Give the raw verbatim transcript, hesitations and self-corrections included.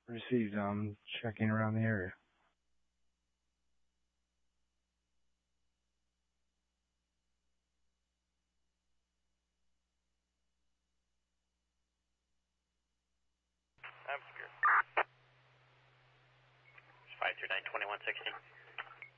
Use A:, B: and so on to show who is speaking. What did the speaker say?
A: Received. I'm checking around the area.
B: I'm secure. five three nine, twenty-one sixty.